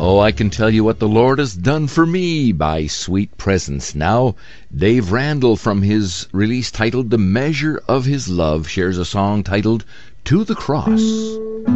Oh, I can tell you what the Lord has done for me by Sweet Presence. Now, Dave Randall, from his release titled The Measure of His Love, shares a song titled To the Cross.